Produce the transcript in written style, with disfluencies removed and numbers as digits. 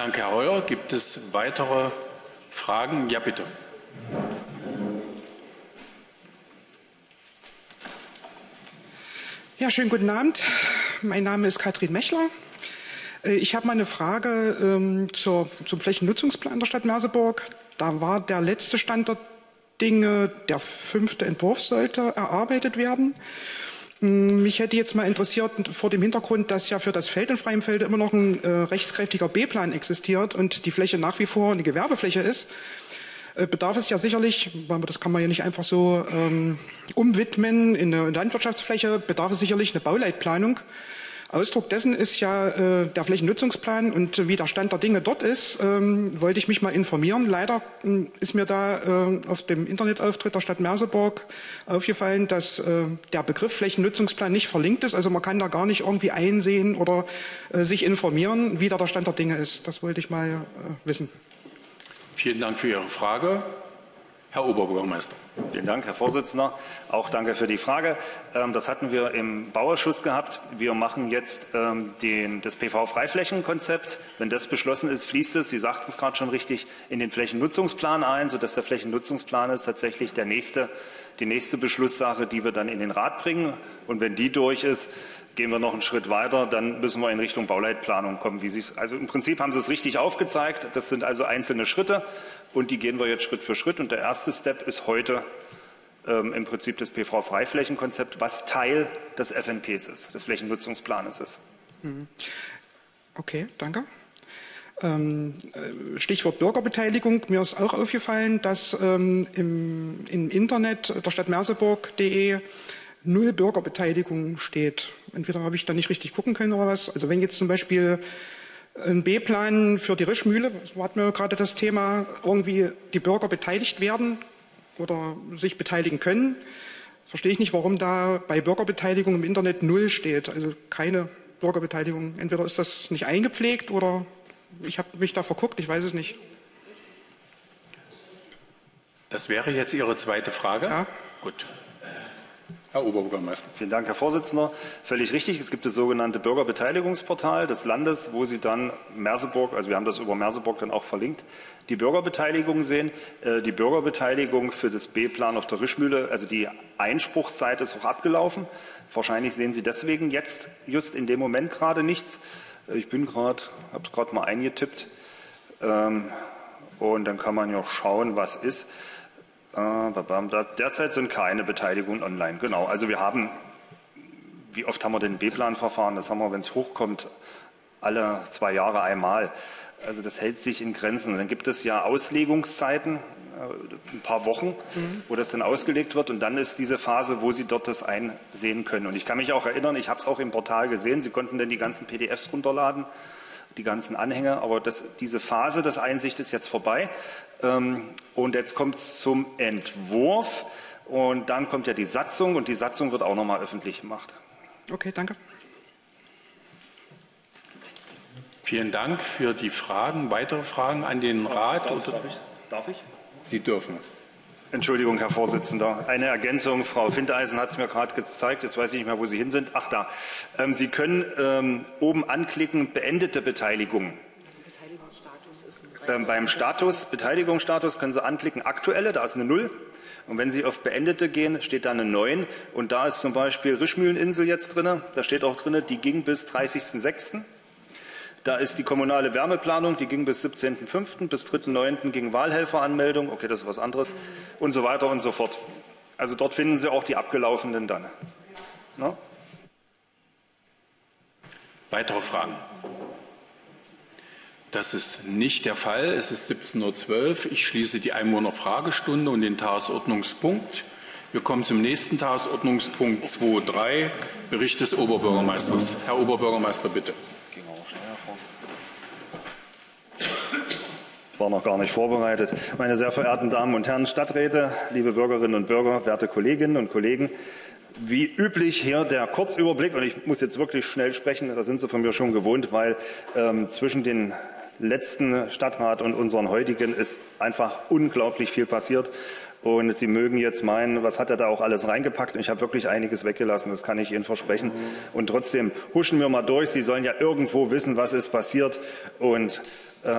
Dank, Herr Heuer. Gibt es weitere Fragen? Ja, bitte. Ja, schönen guten Abend. Mein Name ist Katrin Mechler. Ich habe mal eine Frage zum Flächennutzungsplan der Stadt Merseburg. Da war der letzte Stand der Dinge, der 5. Entwurf sollte erarbeitet werden. Mich hätte jetzt mal interessiert, vor dem Hintergrund, dass ja für das Feld in Freienfelde immer noch ein rechtskräftiger B-Plan existiert und die Fläche nach wie vor eine Gewerbefläche ist, bedarf es ja sicherlich, weil das kann man ja nicht einfach so umwidmen in eine Landwirtschaftsfläche, bedarf es sicherlich eine Bauleitplanung. Ausdruck dessen ist ja der Flächennutzungsplan, und wie der Stand der Dinge dort ist, wollte ich mich mal informieren. Leider ist mir da auf dem Internetauftritt der Stadt Merseburg aufgefallen, dass der Begriff Flächennutzungsplan nicht verlinkt ist. Also man kann da gar nicht irgendwie einsehen oder sich informieren, wie da der Stand der Dinge ist. Das wollte ich mal wissen. Vielen Dank für Ihre Frage. Herr Oberbürgermeister. Vielen Dank, Herr Vorsitzender. Auch danke für die Frage. Das hatten wir im Bauausschuss gehabt. Wir machen jetzt das PV-Freiflächenkonzept. Wenn das beschlossen ist, fließt es, Sie sagten es gerade schon richtig, in den Flächennutzungsplan ein, sodass der Flächennutzungsplan ist tatsächlich die nächste Beschlusssache, die wir dann in den Rat bringen. Und wenn die durch ist, gehen wir noch einen Schritt weiter, dann müssen wir in Richtung Bauleitplanung kommen. Also im Prinzip haben Sie es richtig aufgezeigt. Das sind also einzelne Schritte. Und die gehen wir jetzt Schritt für Schritt. Und der erste Step ist heute im Prinzip das PV-Freiflächenkonzept, was Teil des FNPs ist, des Flächennutzungsplanes ist. Okay, danke. Stichwort Bürgerbeteiligung. Mir ist auch aufgefallen, dass im Internet der Stadt Merseburg.de 0 Bürgerbeteiligung steht. Entweder habe ich da nicht richtig gucken können oder was. Also wenn jetzt zum Beispiel ein B-Plan für die Rischmühle, so hatten wir gerade das Thema, irgendwie die Bürger beteiligt werden oder sich beteiligen können, verstehe ich nicht, warum da bei Bürgerbeteiligung im Internet 0 steht, also keine Bürgerbeteiligung. Entweder ist das nicht eingepflegt oder ich habe mich da verguckt, ich weiß es nicht. Das wäre jetzt Ihre zweite Frage? Ja. Gut. Herr Oberbürgermeister. Vielen Dank, Herr Vorsitzender. Völlig richtig. Es gibt das sogenannte Bürgerbeteiligungsportal des Landes, wo Sie dann Merseburg, also wir haben das über Merseburg dann auch verlinkt, die Bürgerbeteiligung sehen. Die Bürgerbeteiligung für das B-Plan auf der Rischmühle, also die Einspruchszeit ist auch abgelaufen. Wahrscheinlich sehen Sie deswegen jetzt just in dem Moment gerade nichts. Ich habe es gerade mal eingetippt und dann kann man ja schauen, was ist. Derzeit sind keine Beteiligungen online. Genau, also wir haben, wie oft haben wir den B-Plan-Verfahren? Das haben wir, wenn es hochkommt, alle 2 Jahre einmal. Also das hält sich in Grenzen. Dann gibt es ja Auslegungszeiten, ein paar Wochen, wo das dann ausgelegt wird. Und dann ist diese Phase, wo Sie dort das einsehen können. Und ich kann mich auch erinnern, ich habe es auch im Portal gesehen, Sie konnten dann die ganzen PDFs runterladen, die ganzen Anhänge. Aber diese Phase des Einsicht ist jetzt vorbei. Und jetzt kommt es zum Entwurf. Und dann kommt ja die Satzung. Und die Satzung wird auch nochmal öffentlich gemacht. Okay, danke. Vielen Dank für die Fragen. Weitere Fragen an den Rat? Darf ich? Sie dürfen. Entschuldigung, Herr Vorsitzender. Eine Ergänzung. Frau Findeisen hat es mir gerade gezeigt. Jetzt weiß ich nicht mehr, wo Sie hin sind. Ach, da. Sie können oben anklicken, beendete Beteiligung. Beim Beteiligungsstatus können Sie anklicken, aktuelle, da ist eine 0. Und wenn Sie auf Beendete gehen, steht da eine 9. Und da ist zum Beispiel Rischmühleninsel jetzt drin. Da steht auch drin, die ging bis 30.06. Da ist die kommunale Wärmeplanung, die ging bis 17.05. Bis 3.09. ging Wahlhelferanmeldung. Okay, das ist was anderes. Und so weiter und so fort. Also dort finden Sie auch die abgelaufenen dann. No? Weitere Fragen? Das ist nicht der Fall. Es ist 17:12 Uhr. Ich schließe die Einwohnerfragestunde und den Tagesordnungspunkt. Wir kommen zum nächsten Tagesordnungspunkt 2.3, Bericht des Oberbürgermeisters. Herr Oberbürgermeister, bitte. Ich war noch gar nicht vorbereitet. Meine sehr verehrten Damen und Herren Stadträte, liebe Bürgerinnen und Bürger, werte Kolleginnen und Kollegen, wie üblich hier der Kurzüberblick, und ich muss jetzt wirklich schnell sprechen, da sind Sie von mir schon gewohnt, weil zwischen den letzten Stadtrat und unseren heutigen ist einfach unglaublich viel passiert. Und Sie mögen jetzt meinen, was hat er da auch alles reingepackt? Und ich habe wirklich einiges weggelassen, das kann ich Ihnen versprechen. Und trotzdem huschen wir mal durch. Sie sollen ja irgendwo wissen, was ist passiert. Und